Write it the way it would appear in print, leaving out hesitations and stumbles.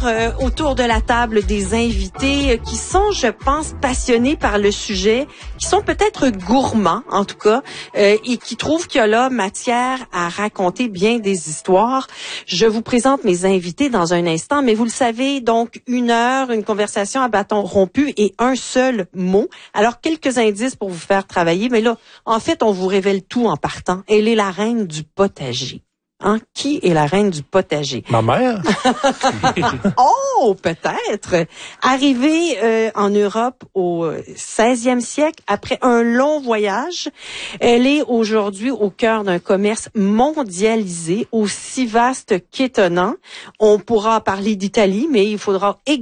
autour de la table des invités qui sont, je pense, passionnés par le sujet, qui sont peut-être gourmands, en tout cas, et qui trouvent qu'il y a là matière à raconter bien des histoires. Je vous présente mes invités dans un instant, mais vous le savez, donc 1 heure, une conversation à bâton rompu et un seul mot. Alors, quelques indices pour vous faire travailler, mais là, en fait, on vous révèle tout en partant. Elle est la reine du potager. Hein? Qui est la reine du potager? Ma mère? Oh, peut-être. Arrivée en Europe au 16e siècle, après un long voyage, elle est aujourd'hui au cœur d'un commerce mondialisé, aussi vaste qu'étonnant. On pourra parler d'Italie, mais il faudra